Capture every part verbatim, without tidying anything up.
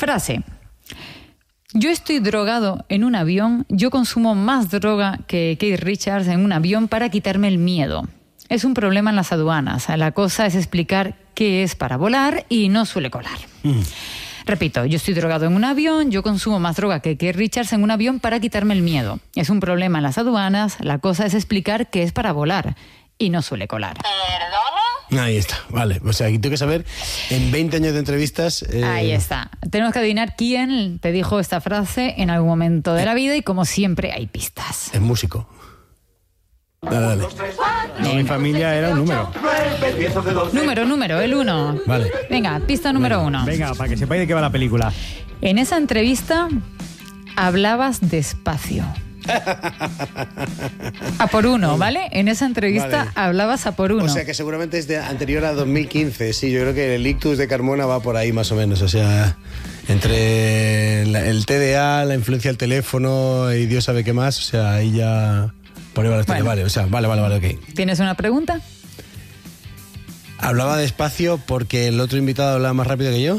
Frase. Yo estoy drogado en un avión, yo consumo más droga que Keith Richards en un avión para quitarme el miedo. Es un problema en las aduanas. La cosa es explicar qué es para volar y no suele colar. Mm. Repito, yo estoy drogado en un avión, yo consumo más droga que Keith Richards en un avión para quitarme el miedo. Es un problema en las aduanas. La cosa es explicar qué es para volar y no suele colar. ¿Perdona? Ahí está, vale. O sea, aquí tengo que saber, en veinte años de entrevistas... Eh... Ahí está. Tenemos que adivinar quién te dijo esta frase en algún momento de la vida y, como siempre, hay pistas. Es músico. Dale, dale. No, mi familia era un número. Número, número, el uno. Vale. Venga, pista número venga, uno. Venga, para que sepáis de qué va la película. En esa entrevista hablabas despacio. A por uno, ¿vale? En esa entrevista vale. hablabas a por uno. O sea que seguramente es de anterior a dos mil quince. Sí, yo creo que el ictus de Carmona va por ahí más o menos. O sea, entre la, el T D A, la influencia del teléfono y Dios sabe qué más. O sea, ahí ya... Por ahí va la bueno. Vale, o sea, vale, vale, vale, ok. ¿Tienes una pregunta? ¿Hablaba despacio porque el otro invitado hablaba más rápido que yo?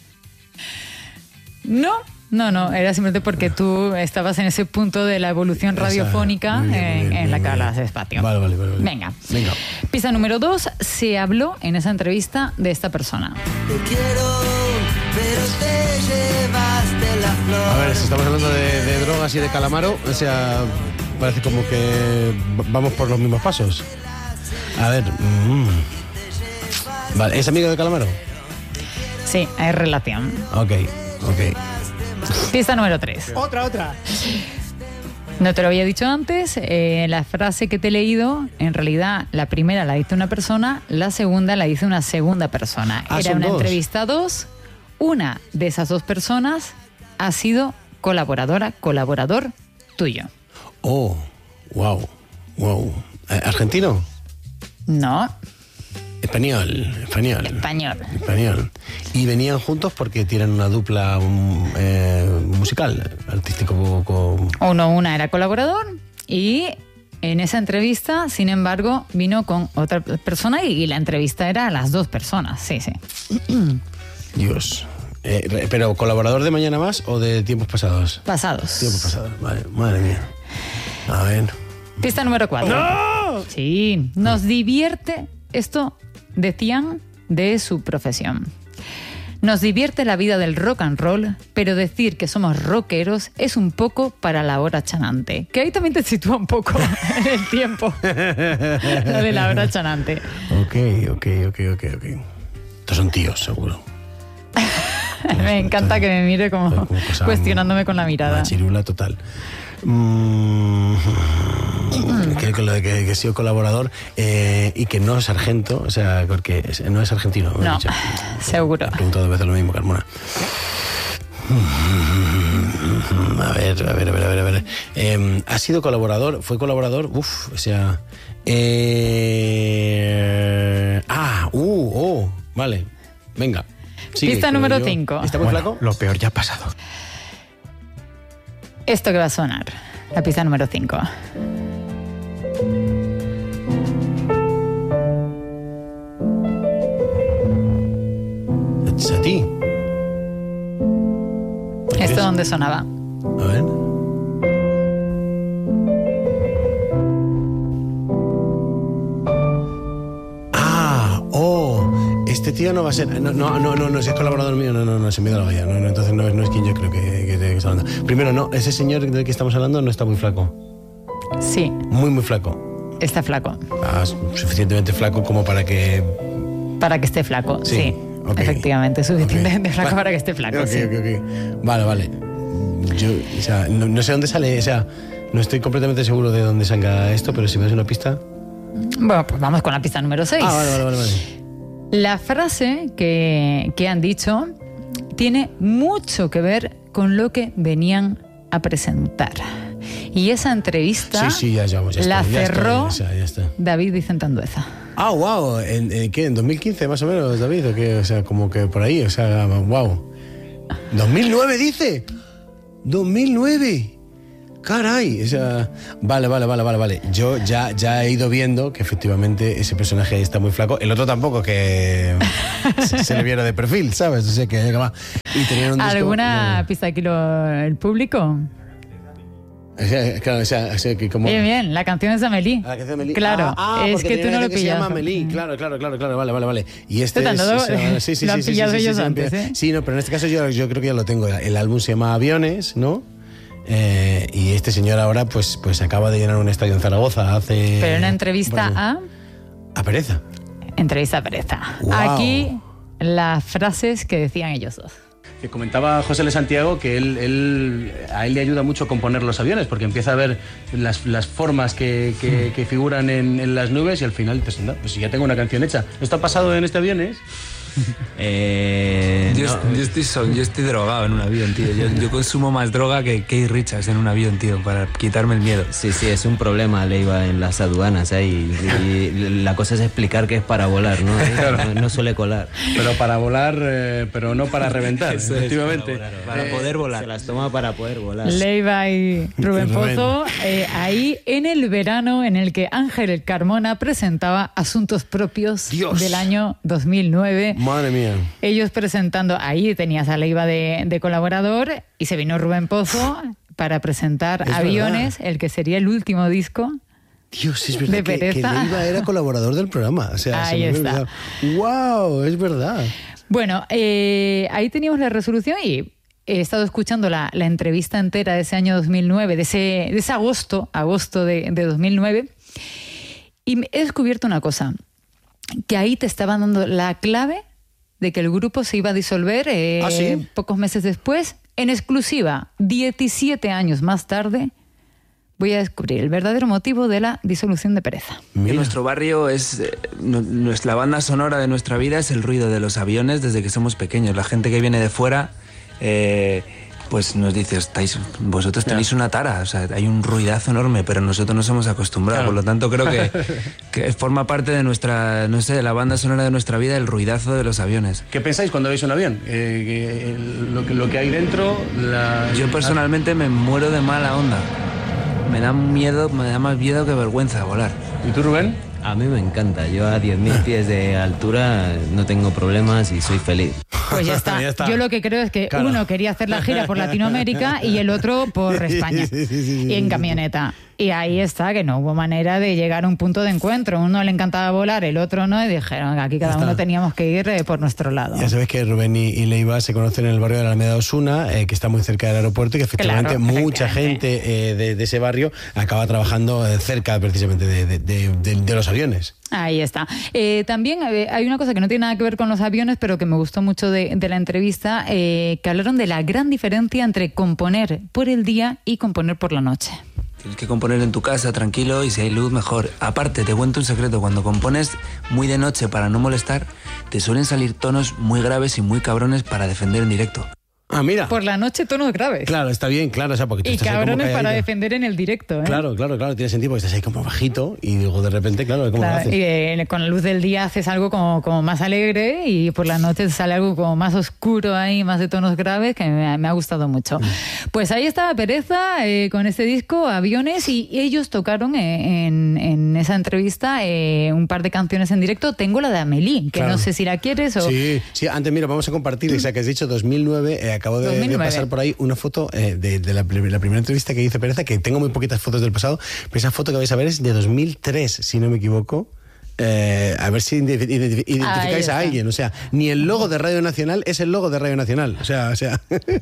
No. No, no, era simplemente porque tú estabas en ese punto de la evolución radiofónica muy bien, muy bien, en, en la que hablas despacio. Vale, vale, vale, vale. Venga. Venga. Pista número dos, se habló en esa entrevista de esta persona. Te quiero, pero te llevaste la flor. A ver, si estamos hablando de, de drogas y de Calamaro, o sea, parece como que vamos por los mismos pasos. A ver. Mmm. Vale, ¿es amigo de Calamaro? Sí, hay relación. Ok, ok. Pista número tres. Otra, otra. No te lo había dicho antes, eh, la frase que te he leído, en realidad la primera la dice una persona, la segunda la dice una segunda persona. Ah, Era una dos. entrevista dos, una de esas dos personas ha sido colaboradora, colaborador tuyo. Oh, wow, wow. ¿Argentino? No. Español, español. Español. Español. Y venían juntos porque tienen una dupla um, eh, musical, artístico. Con... Uno, una era colaborador y en esa entrevista, sin embargo, vino con otra persona y, y la entrevista era a las dos personas. Sí, sí. Dios. Eh, ¿Pero colaborador de Mañana Más o de Tiempos Pasados? Pasados. Tiempos Pasados, vale. Madre mía. A ver. Pista número cuatro. ¡No! Sí, nos divierte esto. Decían de su profesión. Nos divierte la vida del rock and roll, pero decir que somos rockeros es un poco para la hora chanante. Que ahí también te sitúa un poco en el tiempo. Lo de la hora chanante. Ok, ok, ok, ok, ok. Estos son tíos, seguro. Me encanta que me mire como, como cuestionándome con la mirada. Una chirula total. Mm, que, que, que, que he sido colaborador eh, y que no es sargento, o sea, porque no es argentino. No, dicho. Seguro. He preguntado dos veces lo mismo, Carmona. A ver, a ver, a ver, a ver, a ver. Eh, ¿Ha sido colaborador? ¿Fue colaborador? Uf, o sea... Eh, ah, uh, oh, vale, venga. Sigue, pista número cinco. ¿Está muy bueno, flaco? Lo peor ya ha pasado. Esto que va a sonar, la pista número cinco. ¿Es a ti? ¿Esto dónde sonaba? A ver. Ah, oh, este tío no va a ser... No, no, no, no, no si es colaborador mío, no, no, no, se me da la valla. No, no, entonces no es, no es quien yo creo que, que, que está hablando. Primero, no, ese señor del que estamos hablando no está muy flaco. Sí. Muy, muy flaco. Está flaco. Ah, suficientemente flaco como para que... Para que esté flaco, sí. sí. Okay. Efectivamente, suficientemente okay. flaco vale. para que esté flaco, okay, sí. Okay, okay. Vale, vale. Yo, o sea, no, no sé dónde sale, o sea, no estoy completamente seguro de dónde salga esto, pero si me das una pista... Bueno, pues vamos con la pista número seis. Ah, vale, vale, vale. vale. La frase que, que han dicho tiene mucho que ver con lo que venían a presentar. Y esa entrevista sí, sí, ya, ya, ya la está, cerró ya está, ya está. David Vicente Andueza. Ah, wow, ¿En, en qué? ¿En dos mil quince más o menos, David? ¿O qué? O sea, como que por ahí, o sea, wow. ¿dos mil nueve dice? ¿dos mil nueve? Caray, o sea, vale, vale, vale, vale, vale. Yo ya, ya he ido viendo que efectivamente ese personaje está muy flaco. El otro tampoco, que se, se le viera de perfil, ¿sabes? O sea, que va. Y tenían un disco, ¿Alguna no, pista aquí lo, el público? O sea, claro, o sea, o sea, que como... Bien, bien, la canción es de Amélie. Ah, la canción de Amélie. Claro, ah, ah, es que tú no lo pillas. Se llama pillas. Amélie, claro, claro, claro, claro, vale, vale, vale. Y este Estoy es, dando- o sea, sí, sí, lo han sí, sí, pillado sí, sí, ellos sí, antes, sí, ¿eh? Sí, no, pero en este caso yo, yo creo que ya lo tengo. El álbum se llama Aviones, ¿no? Eh, y este señor ahora pues, pues acaba de llenar un estadio en Zaragoza hace... Pero una entrevista bueno, a... A Pereza. Entrevista a Pereza. Wow. Aquí las frases que decían ellos dos. Que comentaba José L. Santiago que él, él, a él le ayuda mucho componer los aviones, porque empieza a ver las, las formas que, que, que figuran en, en las nubes y al final dices, anda, pues ya tengo una canción hecha. ¿Esto ha pasado en este Aviones? Eh, Yo, no. yo, estoy, so- yo estoy drogado en un avión, tío. Yo, yo consumo más droga que Keith Richards en un avión, tío, para quitarme el miedo. Sí, sí, es un problema, Leiva, en las aduanas. ¿eh? Y, y la cosa es explicar que es para volar, ¿no? No, no suele colar. Pero para volar, eh, pero no para reventar, Eso es, efectivamente. para volar, para Eh, poder Se volar. las toma para poder volar. Leiva y Rubén Rubén. Pozo, eh, ahí en el verano en el que Ángel Carmona presentaba Asuntos Propios Dios. del año dos mil nueve. Madre mía. Ellos presentando, ahí tenías a Leiva de, de colaborador y se vino Rubén Pozo para presentar Es Aviones, el que sería el último disco. Dios, es verdad De que, que Pereza. Leiva era colaborador del programa. O sea, Ahí se me había está. olvidado. ¡Wow! Es verdad. Bueno, eh, ahí teníamos la resolución y he estado escuchando la, la entrevista entera de ese año dos mil nueve, de ese, de ese agosto, agosto de, de dos mil nueve, y me he descubierto una cosa, que ahí te estaban dando la clave de que el grupo se iba a disolver eh, ¿Ah, sí? pocos meses después, en exclusiva, diecisiete años más tarde, voy a descubrir el verdadero motivo de la disolución de Pereza. En Mira. nuestro barrio es eh, nu- nuestra banda sonora de nuestra vida es el ruido de los aviones desde que somos pequeños. La gente que viene de fuera eh, pues nos dice, estáis, vosotros tenéis una tara, o sea, hay un ruidazo enorme, pero nosotros nos hemos acostumbrado, Claro. por lo tanto creo que, que forma parte de nuestra, no sé, de la banda sonora de nuestra vida el ruidazo de los aviones. ¿Qué pensáis cuando veis un avión? Eh, que, el- lo, que, lo que hay dentro... La... Yo personalmente me muero de mala onda. Me da miedo, me da más miedo que vergüenza volar. ¿Y tú, Rubén? A mí me encanta. Yo a diez mil pies de altura no tengo problemas y soy feliz. Pues ya está. Ya está. Yo lo que creo es que Claro. uno quería hacer la gira por Latinoamérica y el otro por España. Sí, sí, sí, sí, Y en sí. camioneta. Y ahí está, que no hubo manera de llegar a un punto de encuentro. Uno le encantaba volar, el otro no, y dijeron que aquí cada Ya está. uno teníamos que ir eh, por nuestro lado. Ya sabes que Rubén y, y Leiva se conocen en el barrio de la Alameda Osuna, eh, que está muy cerca del aeropuerto y que efectivamente Claro, mucha efectivamente. gente eh, de, de ese barrio acaba trabajando eh, cerca precisamente de, de- de- de- de los aviones. Ahí está. Eh, también eh, hay una cosa que no tiene nada que ver con los aviones, pero que me gustó mucho de, de la entrevista, eh, que hablaron de la gran diferencia entre componer por el día y componer por la noche. Tienes que componer en tu casa, tranquilo, y si hay luz, mejor. Aparte, te cuento un secreto, cuando compones muy de noche para no molestar, te suelen salir tonos muy graves y muy cabrones para defender en directo. Ah, mira. Por la noche tonos graves. Claro, está bien, claro, o sea, porque tú Y estás ahí como cabrones para calladito. defender en el directo, ¿eh? Claro, claro, claro, tiene sentido porque estás ahí como bajito y luego de repente, claro, ¿cómo Claro, lo haces? y eh, con la luz del día haces algo como, como más alegre y por la noche sale algo como más oscuro ahí, más de tonos graves, que me, ha- me ha gustado mucho. Pues ahí estaba Pereza eh, con este disco, Aviones, y ellos tocaron eh, en, en esa entrevista eh, un par de canciones en directo. Tengo la de Amélie, que Claro. no sé si la quieres o... Sí, sí, antes mira, vamos a compartir, o sea, que has dicho dos mil nueve, eh, acabo de, dos mil nueve. de pasar por ahí una foto eh, de, de la, pri- la primera entrevista que hice Pereza, que tengo muy poquitas fotos del pasado, pero esa foto que vais a ver es de dos mil tres, si no me equivoco. Eh, a ver si identi- identi- identificáis está. a alguien, o sea, ni el logo de Radio Nacional es el logo de Radio Nacional, o sea, o sea,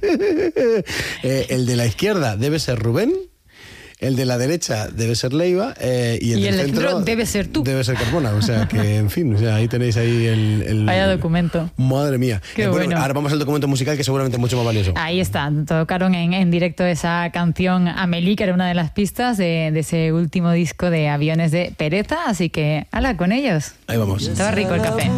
eh, el de la izquierda debe ser Rubén, el de la derecha debe ser Leiva eh, y el, Y del el del centro centro debe ser tú. Debe ser Carmona, o sea, que en fin, o sea, ahí tenéis ahí el... el- Vaya documento. Madre mía. Qué Eh, bueno. Ahora vamos al documento musical que seguramente es mucho más valioso. Ahí está, tocaron en, en directo esa canción Amélie, que era una de las pistas de, de ese último disco de Aviones de Pereza, así que, hala, con ellos. Ahí vamos. Estaba rico el café.